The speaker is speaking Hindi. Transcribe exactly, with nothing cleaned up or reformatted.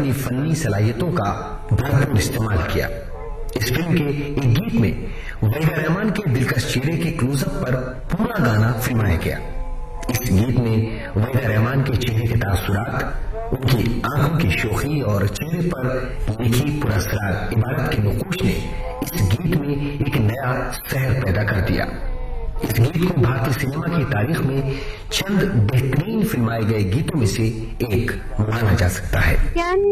अपनी फनी सलाहियतों का भरपूर इस्तेमाल किया। इस फिल्म के एक गीत में वहीदा रहमान के दिलकश चेहरे के क्लोजअप पर पूरा गाना फिल्माया गया। इस गीत में वहीदा रहमान के चेहरे के तासुरात, उनकी आंखों की शोखी और चेहरे पर लिखी पुरस्कार इबारत के नकूश ने इस गीत में एक नया सहर पैदा कर दिया। इस गीत को भारतीय सिनेमा की तारीख में चंद बेहतरीन फिल्माए गए गीतों में से एक माना जा सकता है।